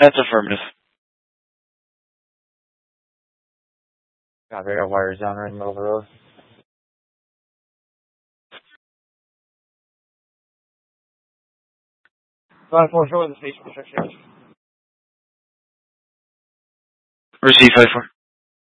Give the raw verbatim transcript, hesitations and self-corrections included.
That's affirmative. Got radar wires down right in the middle of the road. five four, show the station restriction. Receive five four.